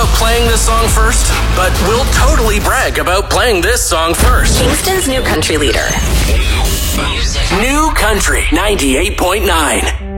playing this song first, but we'll totally brag about playing this song first. Kingston's new country leader. New Country 98.9.